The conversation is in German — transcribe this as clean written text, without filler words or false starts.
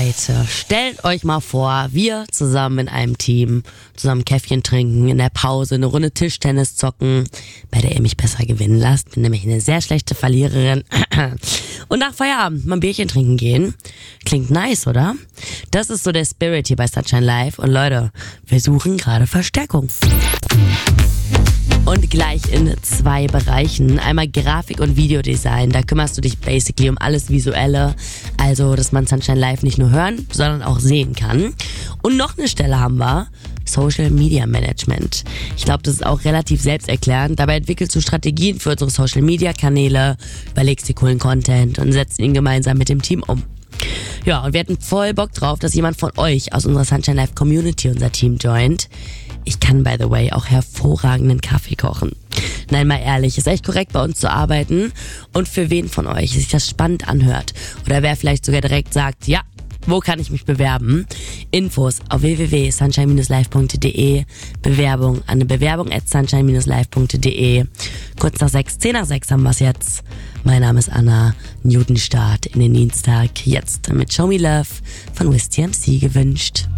Leute, stellt euch mal vor, wir zusammen in einem Team, zusammen Käffchen trinken, in der Pause eine Runde Tischtennis zocken, bei der ihr mich besser gewinnen lasst. Bin nämlich eine sehr schlechte Verliererin. Und nach Feierabend mal ein Bierchen trinken gehen. Klingt nice, oder? Das ist so der Spirit hier bei Sunshine Live. Und Leute, wir suchen gerade Verstärkung. Und gleich in 2 Bereichen. Einmal Grafik- und Videodesign. Da kümmerst du dich basically um alles Visuelle. Also, dass man Sunshine Live nicht nur hören, sondern auch sehen kann. Und noch eine Stelle haben wir. Social Media Management. Ich glaube, das ist auch relativ selbsterklärend. Dabei entwickelst du Strategien für unsere Social Media Kanäle, überlegst dir coolen Content und setzt ihn gemeinsam mit dem Team um. Ja, und wir hatten voll Bock drauf, dass jemand von euch aus unserer Sunshine Live Community unser Team joint. Ich kann, by the way, auch hervorragenden Kaffee kochen. Nein, mal ehrlich, ist echt korrekt, bei uns zu arbeiten. Und für wen von euch sich das spannend anhört oder wer vielleicht sogar direkt sagt, ja, wo kann ich mich bewerben? Infos auf www.sunshine-live.de. Bewerbung an eine Bewerbung@sunshine-live.de. Kurz nach 6, 10 nach 6 haben wir es jetzt. Mein Name ist Anna. Newton Start in den Dienstag. Jetzt mit Show Me Love von Wiz TMC gewünscht.